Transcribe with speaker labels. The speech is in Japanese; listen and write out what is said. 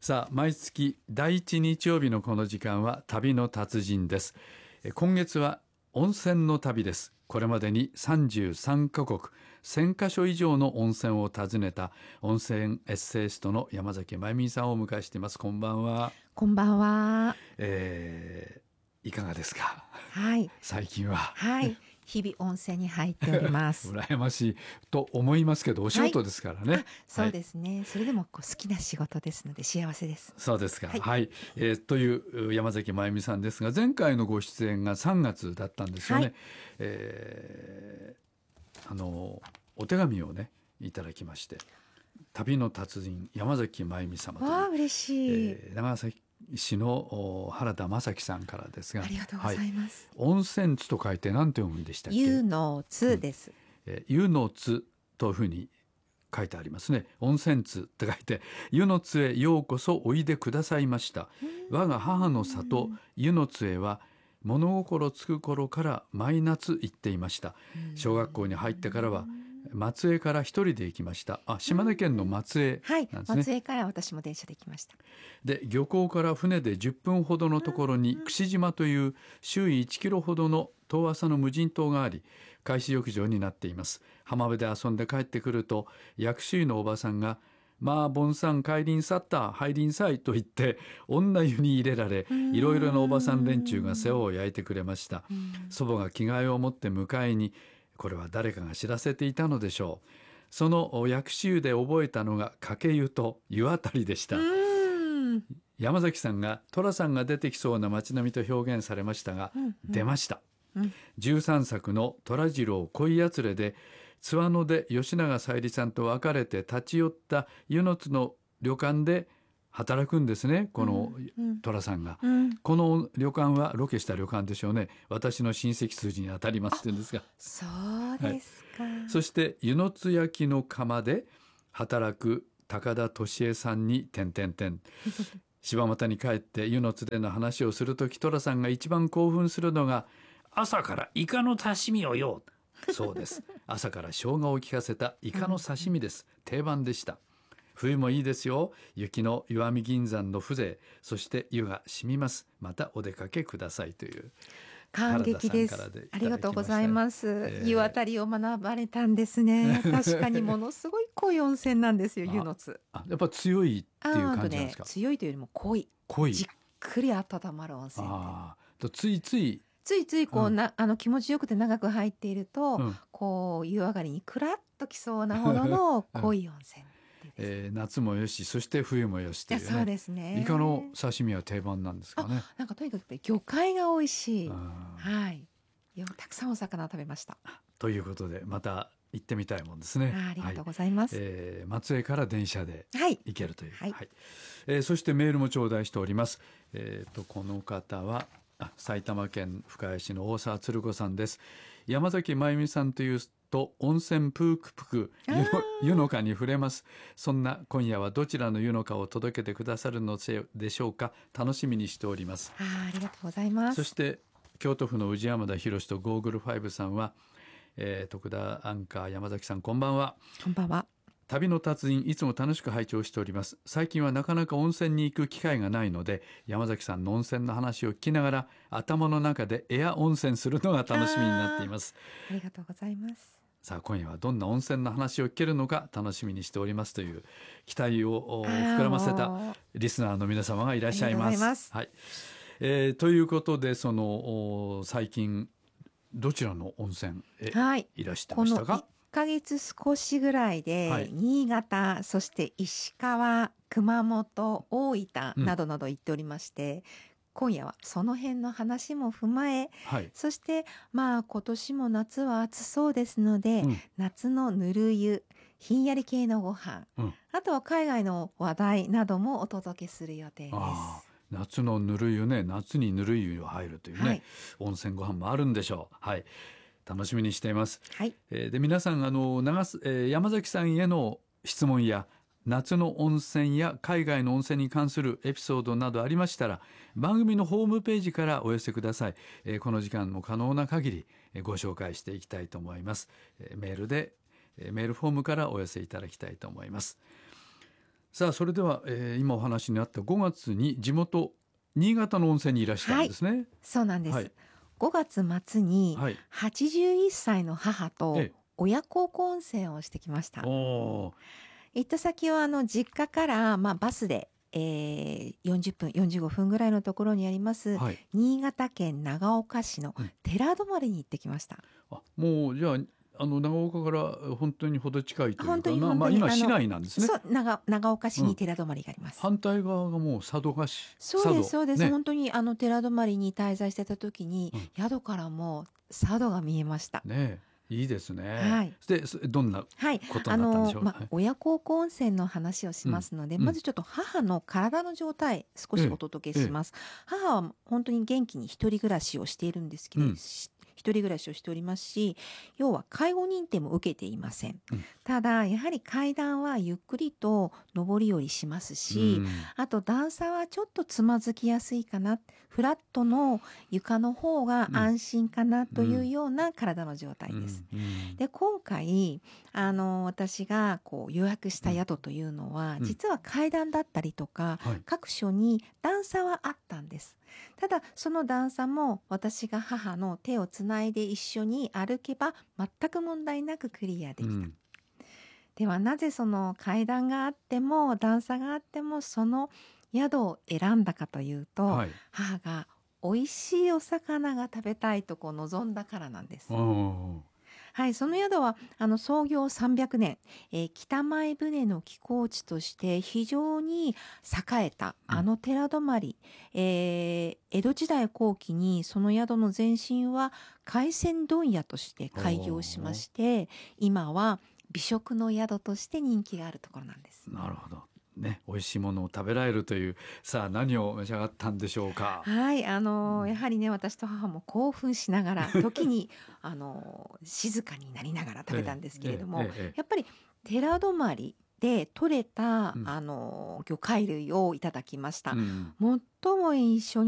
Speaker 1: さあ、毎月第1日曜日のこの時間は旅の達人です。今月は温泉の旅です。これまでに33カ国1000カ所以上の温泉を訪ねた温泉エッセイストの山崎まゆみさんをお迎えしています。こんばんは。
Speaker 2: こんばんは。
Speaker 1: いかがですか？
Speaker 2: はい。
Speaker 1: 最近は。
Speaker 2: はい。日々温泉に入っております。
Speaker 1: 羨ましいと思いますけど、お仕事ですからね。はい、
Speaker 2: そうですね。それでも好きな仕事ですので幸せです。
Speaker 1: そうですか。はい。という山崎まゆみさんですが、前回のご出演が3月だったんですよね。はい、お手紙をねいただきまして、旅の達人山崎まゆみ様という。
Speaker 2: わあ、嬉しい。
Speaker 1: 長崎市の原田正樹さんからですが、
Speaker 2: ありがとうございます。
Speaker 1: はい、温泉津と書いて何て読むんでしたっけ？湯
Speaker 2: の津です。
Speaker 1: 湯の津というふうに書いてありますね。温泉津って書いて、湯の津へようこそおいでくださいました。我が母の里湯の津へは物心つく頃から毎夏行っていました。小学校に入ってからは松江から一人で行きました。島根県の松江なんですね。
Speaker 2: はい、松江から私も電車で行きました。
Speaker 1: で、漁港から船で10分ほどのところに櫛島という周囲1キロほどの遠浅の無人島があり、海水浴場になっています。浜辺で遊んで帰ってくると、薬師湯のおばさんが、まあ、ボンさん帰りんさった、入りんさいと言って、女湯に入れられ、いろいろなおばさん連中が世話を焼いてくれました。祖母が着替えを持って迎えに、これは誰かが知らせていたのでしょう。その薬師湯で覚えたのがかけ湯と湯あたりでした。山崎さんが寅さんが出てきそうな街並みと表現されましたが、出ました。13作の寅次郎恋やつれで津和野で吉永小百合さんと別れて立ち寄った湯の津の旅館で働くんですね、この寅さんが。この旅館はロケした旅館でしょうね。私の親戚筋に当たりますって言うんですが。
Speaker 2: そうですか。
Speaker 1: はい、そして湯の津焼きの窯で働く高田敏恵さんに柴又に帰って湯の津での話をするとき、寅さんが一番興奮するのが、朝からイカの刺身をよ。そうです。朝から生姜を効かせたイカの刺身です。定番でした。冬もいいですよ。雪の石見銀山の風情、そして湯が染みます。またお出かけくださいという。
Speaker 2: 感激です。ありがとうございます。湯あたりを学ばれたんですね。確かにものすごい濃い温泉なんですよ、湯の津。
Speaker 1: やっぱ強いっていう感じなんですか？
Speaker 2: 強いというよりも濃い。じっくり温まる温泉で。
Speaker 1: ついつい
Speaker 2: こう気持ちよくて長く入っていると、こう湯上がりにクラッときそうなほどの濃い温泉。
Speaker 1: 夏もよし、そして冬もよしというね。
Speaker 2: そうですね。
Speaker 1: イカの刺身は定番なんですかね。
Speaker 2: なんかとにかく魚介が美味しい。はい。たくさんお魚を食べました。
Speaker 1: ということでまた行ってみたいもんですね。
Speaker 2: ありがとうございます。
Speaker 1: 松江から電車で行けるという。そしてメールも頂戴しております。この方は埼玉県深谷市の大沢鶴子さんです。山崎まゆみさんというと温泉プークプク湯の花に触れます。そんな今夜はどちらの湯の花を届けてくださるのでしょうか。楽しみにしております。
Speaker 2: ありがとうございます。
Speaker 1: そして京都府の宇治山田博とゴーグル5さんは、徳田アンカー山崎さん、こんばんは。
Speaker 2: こんばんは。
Speaker 1: 旅の達人、いつも楽しく拝聴しております。最近はなかなか温泉に行く機会がないので、山崎さんの温泉の話を聞きながら頭の中でエア温泉するのが楽しみになっています。
Speaker 2: ありがとうございます。
Speaker 1: さあ、今夜はどんな温泉の話を聞けるのか楽しみにしておりますという期待を膨らませたリスナーの皆様がいらっしゃいます。はい。ということで、最近どちらの温泉へいらしてましたか？
Speaker 2: この1ヶ月少しぐらいで、新潟、そして石川、熊本、大分などなど行っておりまして、今夜はその辺の話も踏まえ、そして今年も夏は暑そうですので、夏のぬる湯、ひんやり系のご飯、あとは海外の話題などもお届けする予定です。
Speaker 1: 夏のぬる湯ね、夏にぬるい湯が入るというね、温泉ご飯もあるんでしょう。はい、楽しみにしています。で、皆さん山崎さんへの質問や夏の温泉や海外の温泉に関するエピソードなどありましたら、番組のホームページからお寄せください。この時間も可能な限りご紹介していきたいと思います。メールフォームからお寄せいただきたいと思います。 さあそれでは、今お話にあった5月に地元新潟の温泉にいらしたんですね。
Speaker 2: そうなんです、
Speaker 1: はい、
Speaker 2: 5月末に
Speaker 1: はい、
Speaker 2: 81歳の母と
Speaker 1: ええ
Speaker 2: 親孝行温泉をしてきました。
Speaker 1: おー
Speaker 2: 行った先は実家から、バスで、40分45分ぐらいのところにあります
Speaker 1: はい、
Speaker 2: 新潟県長岡市の寺泊に行ってきました。
Speaker 1: もうじゃあ長岡から本当にほど近いというか、
Speaker 2: 本当に本当に
Speaker 1: 今市内なんですね。
Speaker 2: そう長岡市に寺泊があります。
Speaker 1: 反対側がもう佐渡市。
Speaker 2: そうですそうです、
Speaker 1: ね、
Speaker 2: 本当に寺泊に滞在してた時に、宿からも佐渡が見えました
Speaker 1: ね。いいですね。
Speaker 2: はい、
Speaker 1: でどんなことになったんでしょう。
Speaker 2: 親孝行温泉の話をしますので、まずちょっと母の体の状態少しお届けします。母は本当に元気に一人暮らしをしているんですけど、一人暮らしをしておりますし、要は介護認定も受けていません。ただやはり階段はゆっくりと上り下りしますし、あと段差はちょっとつまずきやすいかな、フラットの床の方が安心かなというような体の状態です。で今回私が予約した宿というのは、実は階段だったりとか、各所に段差はあったんです。ただその段差も私が母の手をつないで一緒に歩けば全く問題なくクリアできた。ではなぜその階段があっても段差があってもその宿を選んだかというと、母が美味しいお魚が食べたいと望んだからなんです。はい、その宿は創業300年、北前船の寄港地として非常に栄えた寺泊、江戸時代後期にその宿の前身は海鮮問屋として開業しまして、今は美食の宿として人気があるところなんです。
Speaker 1: なるほどね、美味しいものを食べられるという。さあ何を召し上がったんでしょうか。
Speaker 2: はい、やはりね、私と母も興奮しながら時に静かになりながら食べたんですけれども、やっぱり寺泊で取れた、魚介類をいただきました。最も一緒に